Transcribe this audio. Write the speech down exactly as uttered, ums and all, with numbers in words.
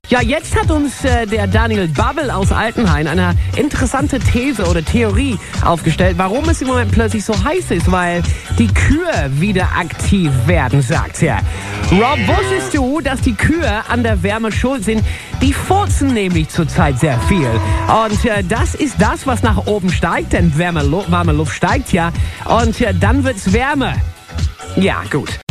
Ja, jetzt hat uns äh, der Daniel Babbel aus Altenhain eine interessante These oder Theorie aufgestellt, warum es im Moment plötzlich so heiß ist, weil die Kühe wieder aktiv werden, sagt er. Rob, wusstest du, dass die Kühe an der Wärme schuld sind? Die furzen nämlich zurzeit sehr viel. Und äh, das ist das, was nach oben steigt, denn warme, Lu- warme Luft steigt ja. Und äh, dann wird's wärmer. Ja, gut.